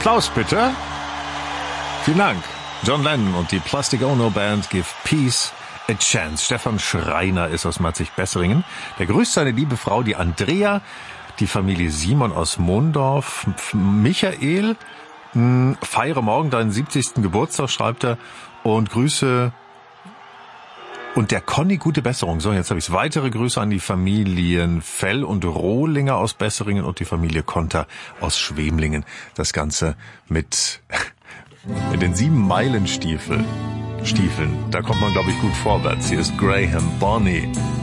Applaus bitte. Vielen Dank. John Lennon und die Plastic Ono Band Give Peace a Chance. Stefan Schreiner ist aus Matzig-Besseringen. Der grüßt seine liebe Frau, die Andrea, die Familie Simon aus Mondorf. Michael, feiere morgen deinen 70. Geburtstag, schreibt er, und Grüße. Und der Conny, gute Besserung. So, jetzt habe ich's. Weitere Grüße an die Familien Fell und Rohlinger aus Besseringen und die Familie Konter aus Schwemlingen. Das Ganze mit den 7-Meilen-Stiefeln. Da kommt man, glaube ich, gut vorwärts. Hier ist Graham Bonny.